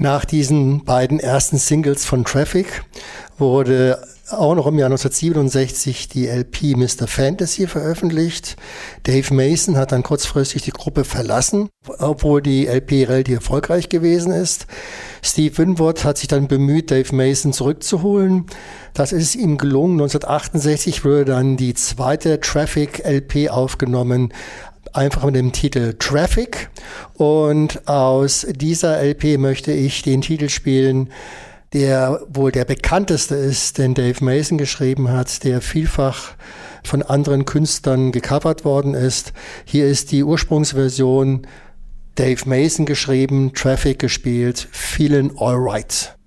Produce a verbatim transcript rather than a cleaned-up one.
Nach diesen beiden ersten Singles von Traffic wurde auch noch im Jahr neunzehnhundertsiebenundsechzig die L P Mister Fantasy veröffentlicht. Dave Mason hat dann kurzfristig die Gruppe verlassen, obwohl die L P relativ erfolgreich gewesen ist. Steve Winwood hat sich dann bemüht, Dave Mason zurückzuholen. Das ist ihm gelungen. neunzehnhundertachtundsechzig wurde dann die zweite Traffic-L P aufgenommen, einfach mit dem Titel Traffic. Und aus dieser L P möchte ich den Titel spielen, der wohl der bekannteste ist, den Dave Mason geschrieben hat, der vielfach von anderen Künstlern gecovert worden ist. Hier ist die Ursprungsversion, Dave Mason geschrieben, Traffic gespielt, Feelin' Alright.